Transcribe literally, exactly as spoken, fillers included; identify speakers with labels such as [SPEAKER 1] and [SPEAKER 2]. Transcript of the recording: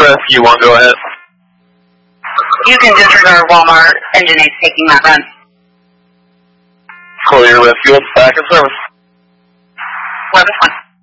[SPEAKER 1] if you want, go ahead.
[SPEAKER 2] You can disregard Walmart engine eight taking that run.
[SPEAKER 1] Clear with fuel back in service.
[SPEAKER 2] eleven one.